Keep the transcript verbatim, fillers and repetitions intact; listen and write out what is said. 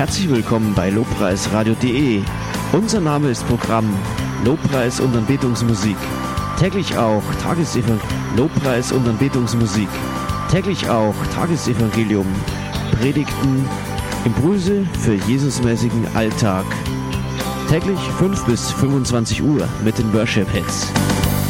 Herzlich willkommen bei lobpreisradio punkt de. Unser Name ist Programm Lobpreis und Anbetungsmusik. Täglich auch Tagesevangelium. Lobpreis und Anbetungsmusik. Täglich auch Tagesevangelium. Predigten, Impulse für Jesusmäßigen Alltag. Täglich fünf bis fünfundzwanzig Uhr mit den Worship Hits.